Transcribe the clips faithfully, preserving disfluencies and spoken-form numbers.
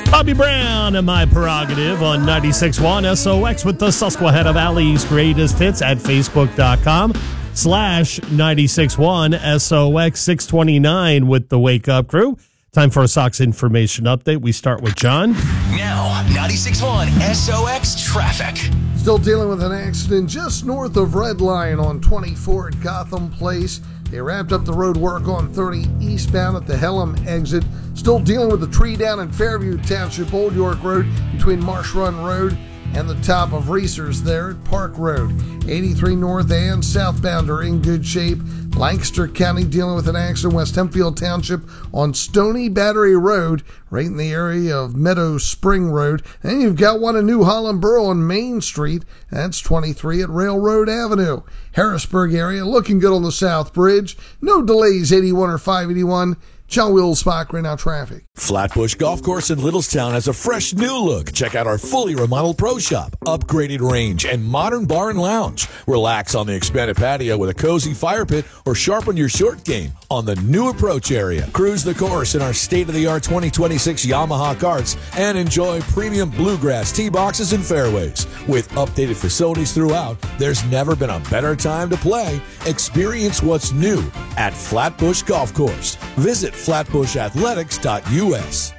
Bobby Brown and My Prerogative on ninety-six point one S O X with the Susquehanna Valley's greatest hits at facebook.com slash 96 one S O X six twenty-nine with the Wake Up Crew. Time for a Sox information update. We start with John. Now, ninety-six point one S O X traffic. Still dealing with an accident just north of Red Lion on twenty-four at Gotham Place. They wrapped up the road work on thirty eastbound at the Hellam exit. Still dealing with the tree down in Fairview Township, Old York Road between Marsh Run Road and the top of Reesers there at Park Road. eighty-three north and southbound are in good shape. Lancaster County dealing with an accident West Hempfield Township on Stony Battery Road, right in the area of Meadow Spring Road. And you've got one in New Holland Borough on Main Street. That's twenty-three at Railroad Avenue. Harrisburg area looking good on the South Bridge. No delays, eighty-one or five eighty-one. John Wills Spock right now traffic. Flatbush Golf Course in Littlestown has a fresh new look. Check out our fully remodeled pro shop, upgraded range, and modern bar and lounge. Relax on the expanded patio with a cozy fire pit or sharpen your short game on the new approach area. Cruise the course in our state-of-the-art twenty twenty-six Yamaha carts and enjoy premium bluegrass tee boxes and fairways. With updated facilities throughout, there's never been a better time to play. Experience what's new at Flatbush Golf Course. Visit flatbush athletics dot U S.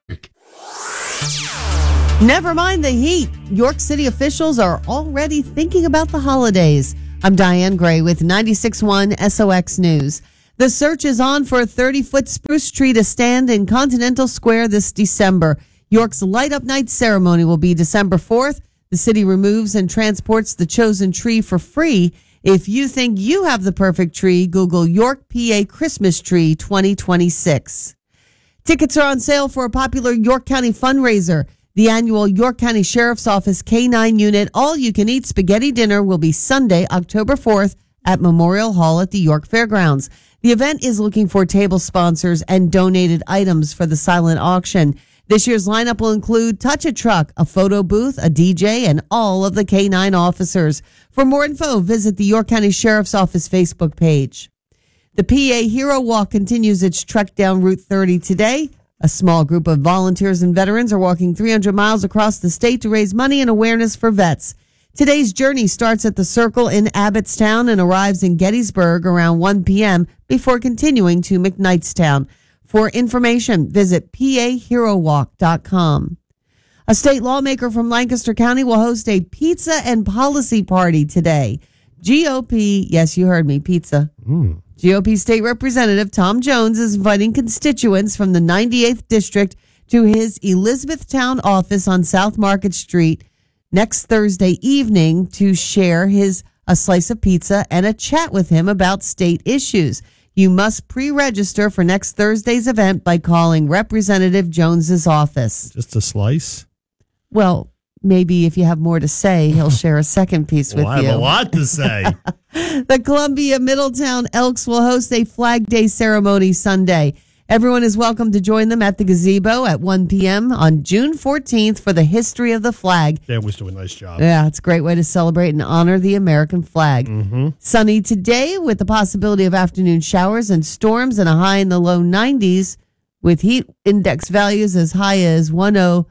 Never mind the heat. York City officials are already thinking about the holidays. I'm Diane Gray with ninety-six point one S O X News. The search is on for a thirty-foot spruce tree to stand in Continental Square this December. York's Light Up Night ceremony will be December fourth. The city removes and transports the chosen tree for free. If you think you have the perfect tree, Google York, P A Christmas Tree twenty twenty-six. Tickets are on sale for a popular York County fundraiser. The annual York County Sheriff's Office K nine Unit All-You-Can-Eat Spaghetti Dinner will be Sunday, October fourth at Memorial Hall at the York Fairgrounds. The event is looking for table sponsors and donated items for the silent auction. This year's lineup will include Touch a Truck, a photo booth, a D J, and all of the K nine officers. For more info, visit the York County Sheriff's Office Facebook page. The P A Hero Walk continues its trek down Route thirty today. A small group of volunteers and veterans are walking three hundred miles across the state to raise money and awareness for vets. Today's journey starts at the Circle in Abbottstown and arrives in Gettysburg around one p.m. before continuing to McKnightstown. For information, visit P A hero walk dot com. A state lawmaker from Lancaster County will host a pizza and policy party today. G O P, yes, you heard me, pizza. Mm. G O P State Representative Tom Jones is inviting constituents from the ninety-eighth District to his Elizabethtown office on South Market Street next Thursday evening to share his a slice of pizza and a chat with him about state issues. You must pre-register for next Thursday's event by calling Representative Jones's office. Just a slice? Well, maybe if you have more to say, he'll share a second piece with well, you. I have a lot to say. The Columbia Middletown Elks will host a Flag Day ceremony Sunday. Everyone is welcome to join them at the gazebo at one p.m. on June fourteenth for the history of the flag. They always do a nice job. Yeah, it's a great way to celebrate and honor the American flag. Mm-hmm. Sunny today with the possibility of afternoon showers and storms and a high in the low nineties with heat index values as high as one oh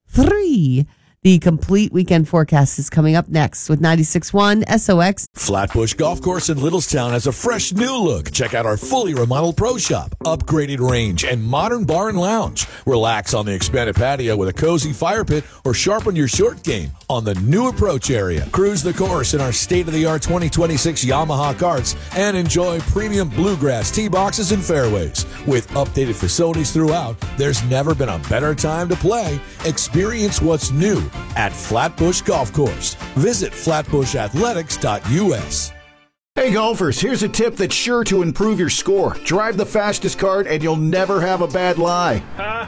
three. The complete weekend forecast is coming up next with ninety-six point one S O X. Flatbush Golf Course in Littlestown has a fresh new look. Check out our fully remodeled pro shop, upgraded range, and modern bar and lounge. Relax on the expanded patio with a cozy fire pit or sharpen your short game on the new approach area. Cruise the course in our state-of-the-art twenty twenty-six Yamaha carts and enjoy premium bluegrass tee boxes and fairways. With updated facilities throughout, there's never been a better time to play. Experience what's new at Flatbush Golf Course. Visit flatbush athletics dot U S. Hey golfers, here's a tip that's sure to improve your score. Drive the fastest cart and you'll never have a bad lie.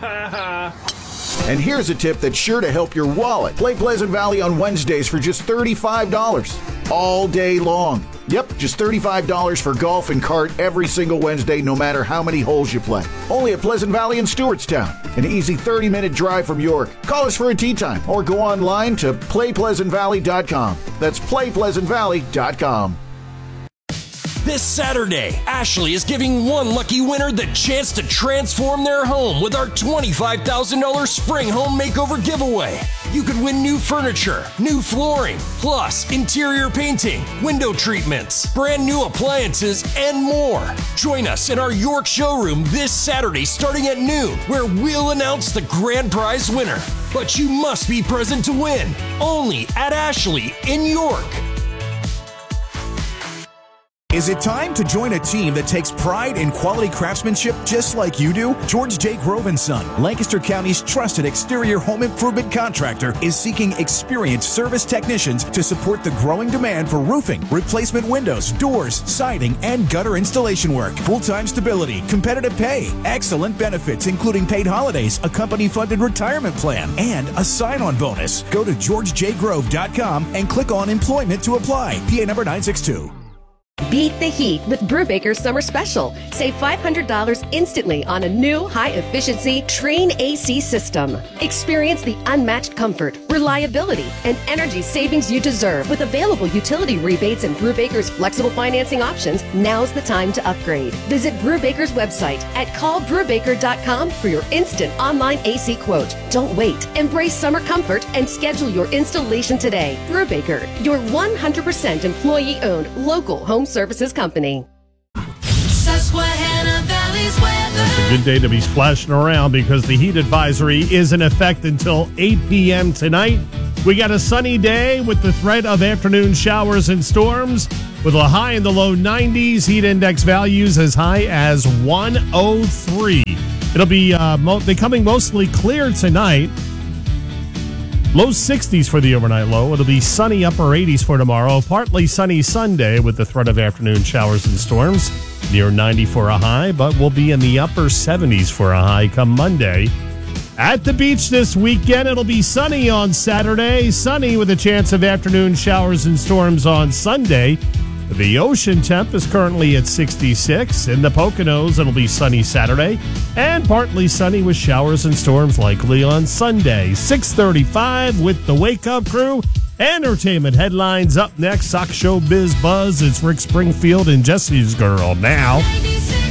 And here's a tip that's sure to help your wallet. Play Pleasant Valley on Wednesdays for just thirty-five dollars. All day long. Yep, just thirty-five dollars for golf and cart every single Wednesday, no matter how many holes you play. Only at Pleasant Valley in Stewartstown. An easy thirty-minute drive from York. Call us for a tee time or go online to play pleasant valley dot com. That's play pleasant valley dot com. This Saturday, Ashley is giving one lucky winner the chance to transform their home with our twenty-five thousand dollars Spring Home Makeover giveaway. You could win new furniture, new flooring, plus interior painting, window treatments, brand new appliances, and more. Join us in our York showroom this Saturday starting at noon, where we'll announce the grand prize winner. But you must be present to win. Only at Ashley in York. Is it time to join a team that takes pride in quality craftsmanship just like you do? George J. Grove and Son, Lancaster County's trusted exterior home improvement contractor, is seeking experienced service technicians to support the growing demand for roofing, replacement windows, doors, siding, and gutter installation work. Full-time stability, competitive pay, excellent benefits including paid holidays, a company-funded retirement plan, and a sign-on bonus. Go to george j grove dot com and click on employment to apply. P A number nine six two. Beat the heat with Brubaker's Summer Special. Save five hundred dollars instantly on a new high-efficiency Trane A C system. Experience the unmatched comfort, reliability, and energy savings you deserve. With available utility rebates and Brubaker's flexible financing options, now's the time to upgrade. Visit Brubaker's website at call brubaker dot com for your instant online A C quote. Don't wait. Embrace summer comfort and schedule your installation today. Brubaker, your one hundred percent employee-owned local home services company. Susquehanna Valley's weather. It's a good day to be splashing around because the heat advisory is in effect until eight p.m. tonight. We got a sunny day with the threat of afternoon showers and storms with a high in the low nineties. Heat index values as high as one oh three. It'll be uh, mo- becoming mostly clear tonight. Low sixties for the overnight low. It'll be sunny upper eighties for tomorrow. Partly sunny Sunday with the threat of afternoon showers and storms. Near ninety for a high, but we'll be in the upper seventies for a high come Monday. At the beach this weekend, it'll be sunny on Saturday. Sunny with a chance of afternoon showers and storms on Sunday. The ocean temp is currently at sixty-six. In the Poconos, it'll be sunny Saturday and partly sunny with showers and storms likely on Sunday. six thirty-five with the Wake Up Crew. Entertainment headlines up next. Sock Show Biz Buzz. It's Rick Springfield and Jesse's Girl now.